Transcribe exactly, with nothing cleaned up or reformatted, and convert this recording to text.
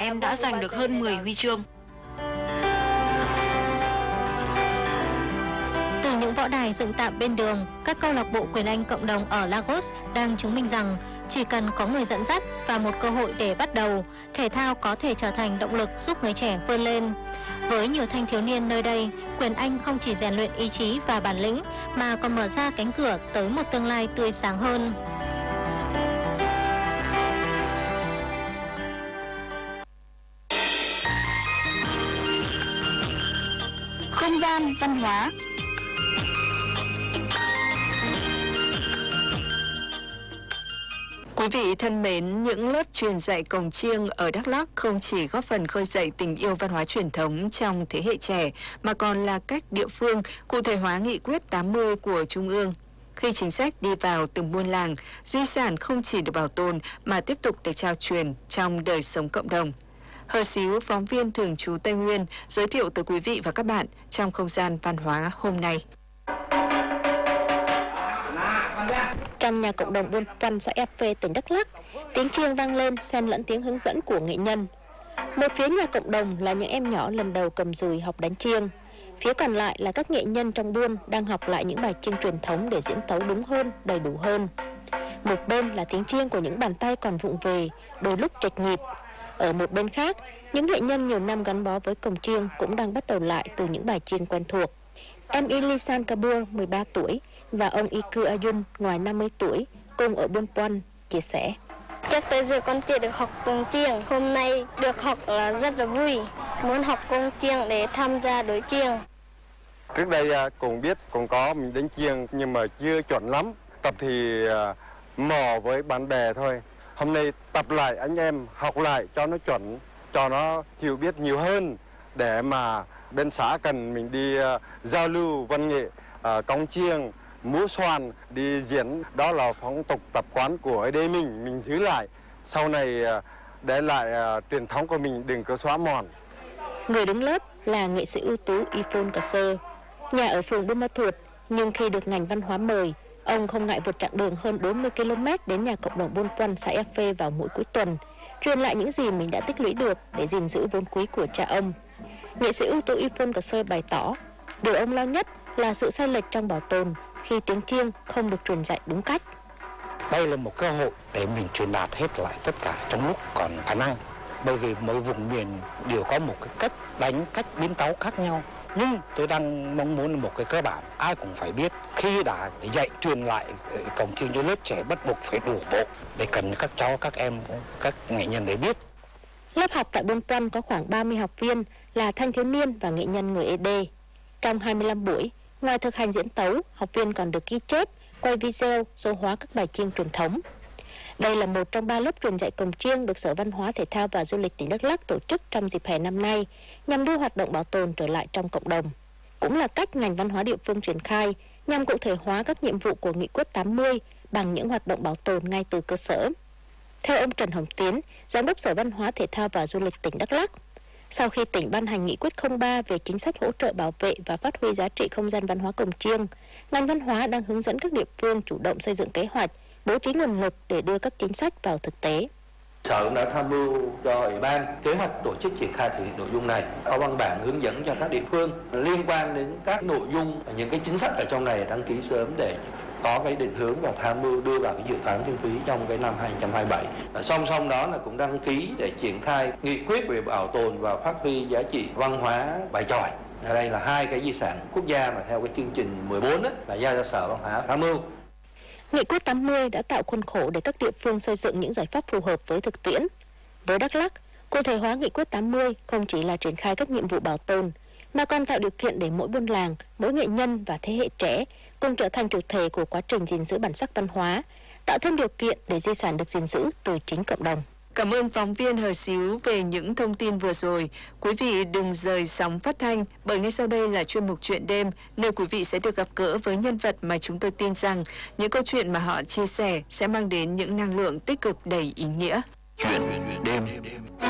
em đã giành được hơn mười huy chương. Từ những võ đài dựng tạm bên đường, các câu lạc bộ quyền Anh cộng đồng ở Lagos đang chứng minh rằng chỉ cần có người dẫn dắt và một cơ hội để bắt đầu, thể thao có thể trở thành động lực giúp người trẻ vươn lên. Với nhiều thanh thiếu niên nơi đây, quyền Anh không chỉ rèn luyện ý chí và bản lĩnh mà còn mở ra cánh cửa tới một tương lai tươi sáng hơn. Không gian văn hóa. Quý vị thân mến, những lớp truyền dạy cồng chiêng ở Đắk Lắk không chỉ góp phần khơi dậy tình yêu văn hóa truyền thống trong thế hệ trẻ, mà còn là cách địa phương cụ thể hóa nghị quyết tám mươi của Trung ương. Khi chính sách đi vào từng buôn làng, di sản không chỉ được bảo tồn mà tiếp tục được trao truyền trong đời sống cộng đồng. Hờ Xíu, phóng viên thường trú Tây Nguyên, giới thiệu tới quý vị và các bạn trong không gian văn hóa hôm nay. Trong nhà cộng đồng Buôn Păn, xã Ea Phê, tỉnh Đắk Lắk, tiếng chiêng vang lên xen lẫn tiếng hướng dẫn của nghệ nhân. Một phía nhà cộng đồng là những em nhỏ lần đầu cầm dùi học đánh chiêng. Phía còn lại là các nghệ nhân trong buôn đang học lại những bài chiêng truyền thống để diễn tấu đúng hơn, đầy đủ hơn. Một bên là tiếng chiêng của những bàn tay còn vụng về, đôi lúc chệch nhịp. Ở một bên khác, những nghệ nhân nhiều năm gắn bó với cồng chiêng cũng đang bắt đầu lại từ những bài chiêng quen thuộc. Em Ilisan Kabur, mười ba tuổi, và ông Iku Ayun, ngoài năm mươi tuổi, cùng ở Buôn Păn, chia sẻ. Chắc tới giờ con chưa được học cồng chiêng. Hôm nay được học là rất là vui. Muốn học cồng chiêng để tham gia đối chiêng. Trước đây cũng biết, cũng có mình đánh chiêng nhưng mà chưa chuẩn lắm. Tập thì mò với bạn bè thôi. Hôm nay tập lại anh em, học lại cho nó chuẩn, cho nó hiểu biết nhiều hơn. Để mà bên xã cần mình đi uh, giao lưu văn nghệ, uh, cồng chiêng, múa xoàn, đi diễn. Đó là phong tục tập quán của ở đây mình, mình giữ lại. Sau này uh, để lại uh, truyền thống của mình đừng có xóa mòn. Người đứng lớp là nghệ sĩ ưu tú Ifon Kasser, nhà ở phường Buôn Ma Thuột, nhưng khi được ngành văn hóa mời, ông không ngại vượt chặng đường hơn bốn mươi ki lô mét đến nhà cộng đồng Buôn Păn, xã Ea Phê vào mỗi cuối tuần, truyền lại những gì mình đã tích lũy được để gìn giữ vốn quý của cha ông. Nghệ sĩ ưu tú Ifon Kasser bày tỏ, điều ông lo nhất là sự sai lệch trong bảo tồn khi tiếng chiêng không được truyền dạy đúng cách. Đây là một cơ hội để mình truyền đạt hết lại tất cả trong lúc còn khả năng. Bởi vì mỗi vùng miền đều có một cái cách đánh, cách biến tấu khác nhau. Nhưng tôi đang mong muốn một cái cơ bản ai cũng phải biết, khi đã dạy truyền lại cồng chiêng cho lớp trẻ bắt buộc phải đủ bộ để cần các cháu, các em, các nghệ nhân để biết. Lớp học tại Buôn Păn có khoảng ba mươi học viên là thanh thiếu niên và nghệ nhân người Ê Đê. Trong hai mươi lăm buổi, ngoài thực hành diễn tấu, học viên còn được ghi chép, quay video, số hóa các bài chiêng truyền thống. Đây là một trong ba lớp truyền dạy cồng chiêng được Sở Văn hóa Thể thao và Du lịch tỉnh Đắk Lắk tổ chức trong dịp hè năm nay nhằm đưa hoạt động bảo tồn trở lại trong cộng đồng. Cũng là cách ngành văn hóa địa phương triển khai nhằm cụ thể hóa các nhiệm vụ của Nghị quyết tám mươi bằng những hoạt động bảo tồn ngay từ cơ sở. Theo ông Trần Hồng Tiến, Giám đốc Sở Văn hóa Thể thao và Du lịch tỉnh Đắk Lắk, sau khi tỉnh ban hành Nghị quyết không ba về chính sách hỗ trợ bảo vệ và phát huy giá trị không gian văn hóa cồng chiêng, ngành văn hóa đang hướng dẫn các địa phương chủ động xây dựng kế hoạch, bố trí nguồn lực để đưa các chính sách vào thực tế. Sở cũng đã tham mưu cho Ủy ban kế hoạch tổ chức triển khai thực hiện nội dung này, có văn bản hướng dẫn cho các địa phương liên quan đến các nội dung, những cái chính sách ở trong này đăng ký sớm để có cái định hướng và tham mưu đưa vào cái dự toán kinh phí trong cái năm hai không hai bảy. Song song đó là cũng đăng ký để triển khai nghị quyết về bảo tồn và phát huy giá trị văn hóa bài chòi. Ở đây là hai cái di sản quốc gia mà theo cái chương trình mười bốn đó, là giao cho Sở Văn hóa tham mưu. Nghị quyết tám mươi đã tạo khuôn khổ để các địa phương xây dựng những giải pháp phù hợp với thực tiễn. Với Đắk Lắk, cụ thể hóa Nghị quyết tám mươi không chỉ là triển khai các nhiệm vụ bảo tồn, mà còn tạo điều kiện để mỗi buôn làng, mỗi nghệ nhân và thế hệ trẻ cùng trở thành chủ thể của quá trình gìn giữ bản sắc văn hóa, tạo thêm điều kiện để di sản được gìn giữ từ chính cộng đồng. Cảm ơn phóng viên Hờ Xíu về những thông tin vừa rồi. Quý vị đừng rời sóng phát thanh, bởi ngay sau đây là chuyên mục Chuyện đêm, nơi quý vị sẽ được gặp gỡ với nhân vật mà chúng tôi tin rằng những câu chuyện mà họ chia sẻ sẽ mang đến những năng lượng tích cực đầy ý nghĩa. Chuyện đêm.